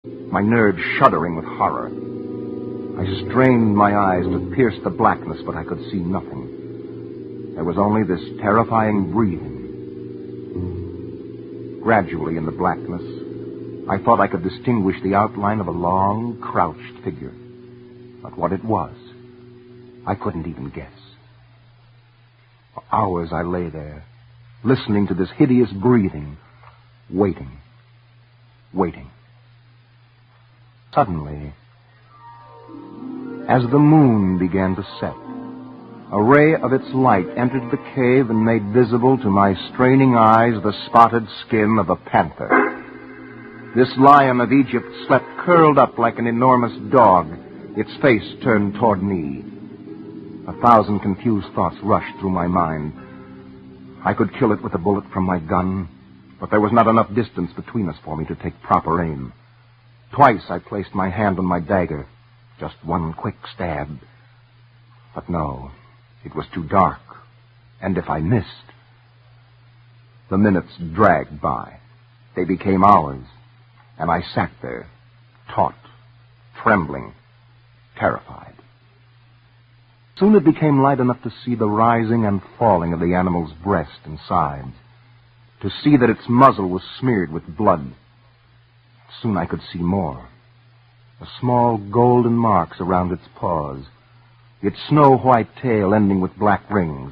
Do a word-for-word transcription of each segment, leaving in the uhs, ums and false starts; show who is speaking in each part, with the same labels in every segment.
Speaker 1: my nerves shuddering with horror. I strained my eyes to pierce the blackness, but I could see nothing. There was only this terrifying breathing. Gradually, in the blackness, I thought I could distinguish the outline of a long, crouched figure. But what it was, I couldn't even guess. For hours I lay there, listening to this hideous breathing, waiting, waiting. Suddenly, as the moon began to set, a ray of its light entered the cave and made visible to my straining eyes the spotted skin of a panther. This lion of Egypt slept curled up like an enormous dog, its face turned toward me. A thousand confused thoughts rushed through my mind. I could kill it with a bullet from my gun, but there was not enough distance between us for me to take proper aim. Twice I placed my hand on my dagger, just one quick stab. But no, it was too dark, and if I missed... The minutes dragged by. They became hours, and I sat there, taut, trembling, terrified. Soon it became light enough to see the rising and falling of the animal's breast and sides, to see that its muzzle was smeared with blood. Soon I could see more. The small golden marks around its paws, its snow-white tail ending with black rings.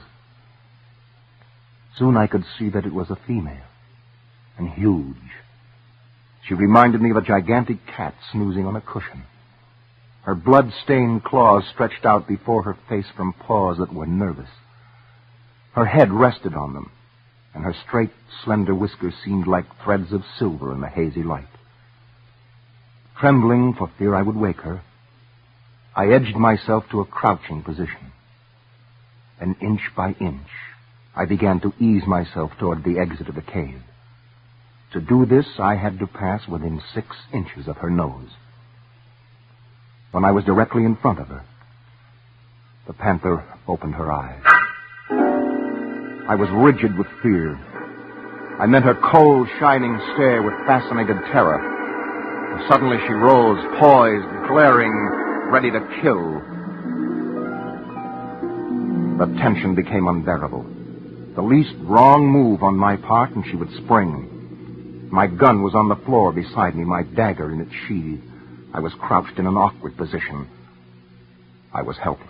Speaker 1: Soon I could see that it was a female, and huge. She reminded me of a gigantic cat snoozing on a cushion. Her blood-stained claws stretched out before her face from paws that were nervous. Her head rested on them, and her straight, slender whiskers seemed like threads of silver in the hazy light. Trembling for fear I would wake her, I edged myself to a crouching position. And inch by inch, I began to ease myself toward the exit of the cave. To do this, I had to pass within six inches of her nose. When I was directly in front of her, the panther opened her eyes. I was rigid with fear. I met her cold, shining stare with fascinated terror. And suddenly she rose, poised, glaring, ready to kill. The tension became unbearable. The least wrong move on my part and she would spring. My gun was on the floor beside me, my dagger in its sheath. I was crouched in an awkward position. I was helpless.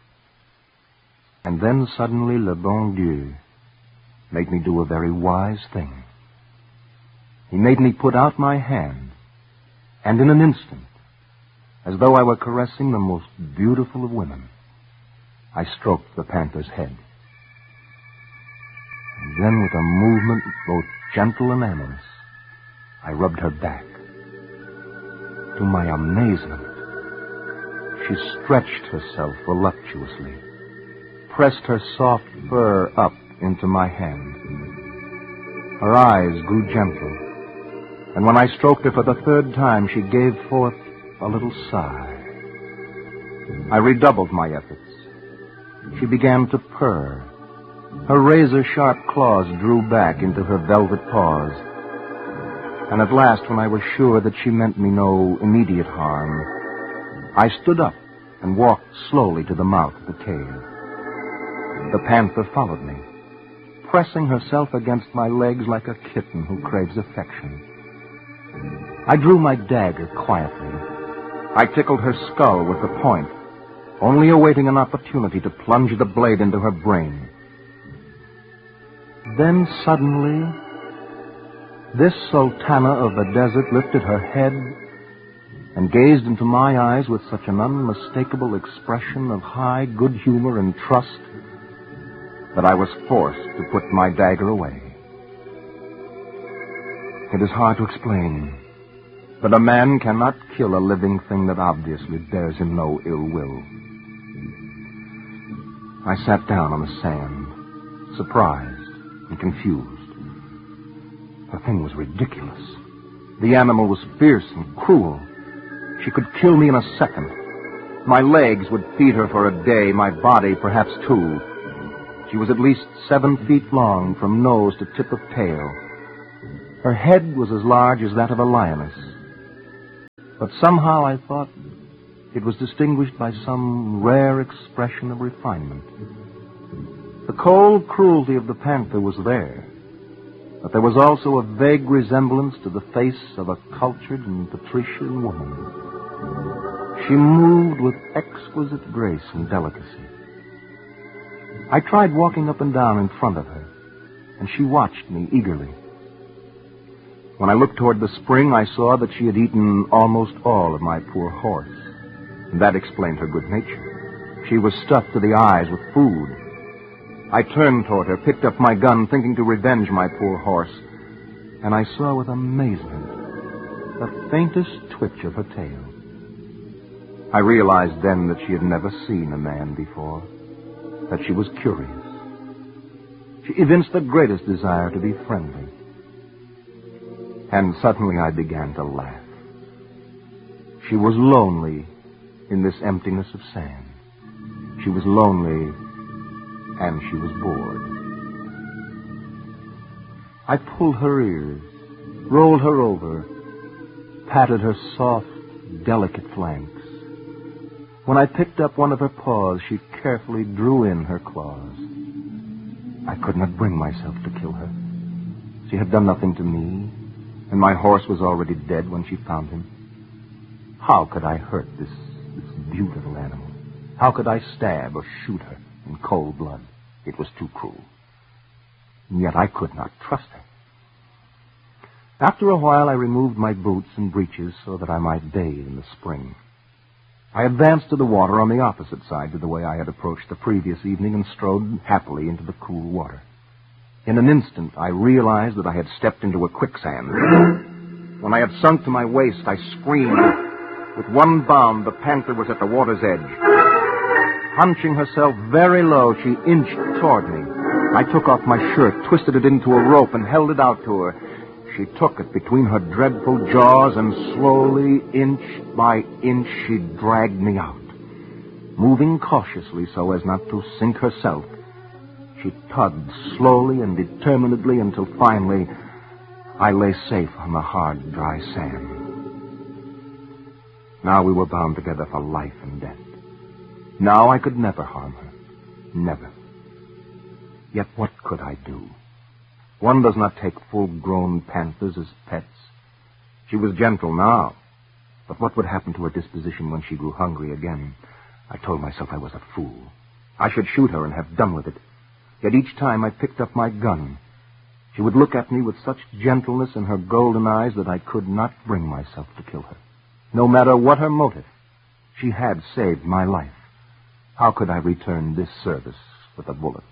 Speaker 1: And then suddenly le bon Dieu made me do a very wise thing. He made me put out my hand, and in an instant, as though I were caressing the most beautiful of women, I stroked the panther's head. And then with a movement both gentle and amorous, I rubbed her back. To my amazement, she stretched herself voluptuously, pressed her soft fur up into my hand. Her eyes grew gentle, and when I stroked her for the third time, she gave forth a little sigh. I redoubled my efforts. She began to purr. Her razor-sharp claws drew back into her velvet paws. And at last, when I was sure that she meant me no immediate harm, I stood up and walked slowly to the mouth of the cave. The panther followed me, pressing herself against my legs like a kitten who craves affection. I drew my dagger quietly. I tickled her skull with the point, only awaiting an opportunity to plunge the blade into her brain. Then suddenly, this sultana of the desert lifted her head and gazed into my eyes with such an unmistakable expression of high good humor and trust that I was forced to put my dagger away. It is hard to explain, but a man cannot kill a living thing that obviously bears him no ill will. I sat down on the sand, surprised and confused. The thing was ridiculous. The animal was fierce and cruel. She could kill me in a second. My legs would feed her for a day, my body perhaps two. She was at least seven feet long from nose to tip of tail. Her head was as large as that of a lioness. But somehow I thought it was distinguished by some rare expression of refinement. The cold cruelty of the panther was there, but there was also a vague resemblance to the face of a cultured and patrician woman. She moved with exquisite grace and delicacy. I tried walking up and down in front of her, and she watched me eagerly. When I looked toward the spring, I saw that she had eaten almost all of my poor horse, and that explained her good nature. She was stuffed to the eyes with food. I turned toward her, picked up my gun, thinking to revenge my poor horse, and I saw with amazement the faintest twitch of her tail. I realized then that she had never seen a man before, that she was curious. She evinced the greatest desire to be friendly. And suddenly I began to laugh. She was lonely in this emptiness of sand. She was lonely, and she was bored. I pulled her ears, rolled her over, patted her soft, delicate flanks. When I picked up one of her paws, she carefully drew in her claws. I could not bring myself to kill her. She had done nothing to me, and my horse was already dead when she found him. How could I hurt this, this beautiful animal? How could I stab or shoot her in cold blood? It was too cruel. And yet I could not trust her. After a while, I removed my boots and breeches so that I might bathe in the spring. I advanced to the water on the opposite side to the way I had approached the previous evening and strode happily into the cool water. In an instant, I realized that I had stepped into a quicksand. When I had sunk to my waist, I screamed. With one bound, the panther was at the water's edge. Hunching herself very low, she inched toward me. I took off my shirt, twisted it into a rope, and held it out to her. She took it between her dreadful jaws, and slowly, inch by inch, she dragged me out. Moving cautiously so as not to sink herself, she tugged slowly and determinedly until finally I lay safe on the hard, dry sand. Now we were bound together for life and death. Now I could never harm her. Never. Yet what could I do? One does not take full-grown panthers as pets. She was gentle now, but what would happen to her disposition when she grew hungry again? I told myself I was a fool. I should shoot her and have done with it. Yet each time I picked up my gun, she would look at me with such gentleness in her golden eyes that I could not bring myself to kill her. No matter what her motive, she had saved my life. How could I return this service with a bullet?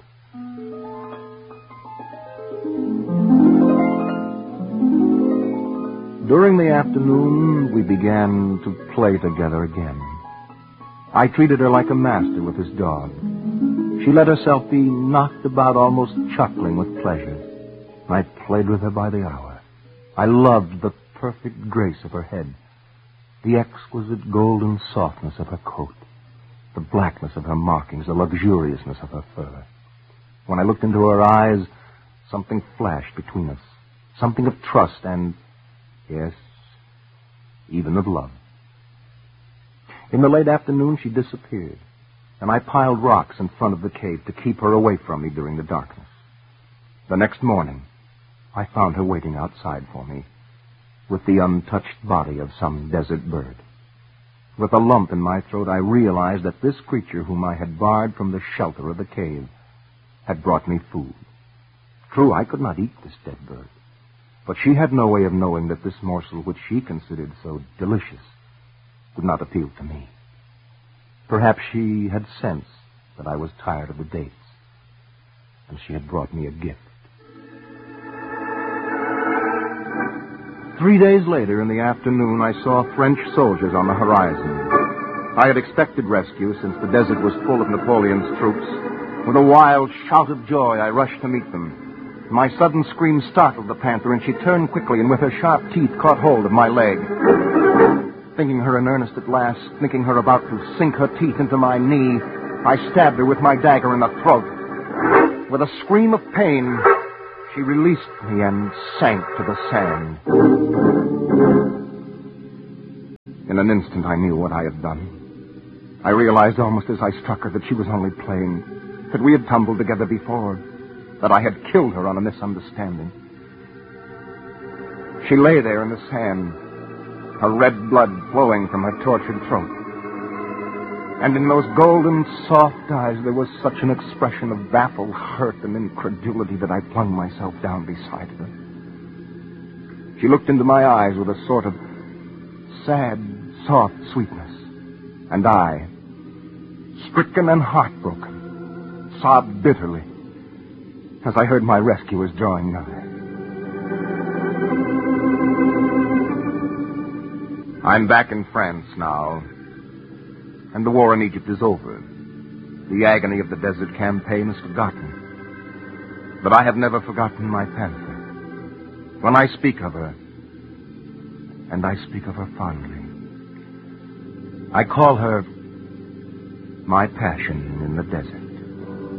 Speaker 1: During the afternoon, we began to play together again. I treated her like a master with his dog. She let herself be knocked about, almost chuckling with pleasure. I played with her by the hour. I loved the perfect grace of her head, the exquisite golden softness of her coat, the blackness of her markings, the luxuriousness of her fur. When I looked into her eyes, something flashed between us, something of trust and, yes, even of love. In the late afternoon, she disappeared, and I piled rocks in front of the cave to keep her away from me during the darkness. The next morning, I found her waiting outside for me with the untouched body of some desert bird. With a lump in my throat, I realized that this creature whom I had barred from the shelter of the cave had brought me food. True, I could not eat this dead bird, but she had no way of knowing that this morsel, which she considered so delicious, would not appeal to me. Perhaps she had sensed that I was tired of the dates, and she had brought me a gift. Three days later, in the afternoon, I saw French soldiers on the horizon. I had expected rescue, since the desert was full of Napoleon's troops. With a wild shout of joy, I rushed to meet them. My sudden scream startled the panther, and she turned quickly and with her sharp teeth caught hold of my leg. Thinking her in earnest at last, thinking her about to sink her teeth into my knee, I stabbed her with my dagger in the throat. With a scream of pain, she released me and sank to the sand. In an instant, I knew what I had done. I realized almost as I struck her that she was only playing, that we had tumbled together before, that I had killed her on a misunderstanding. She lay there in the sand, her red blood flowing from her tortured throat. And in those golden, soft eyes, there was such an expression of baffled hurt and incredulity that I flung myself down beside her. She looked into my eyes with a sort of sad, soft sweetness. And I, stricken and heartbroken, sobbed bitterly as I heard my rescuers drawing nigh. I'm back in France now, and the war in Egypt is over. The agony of the desert campaign is forgotten. But I have never forgotten my panther. When I speak of her, and I speak of her fondly, I call her my passion in the desert.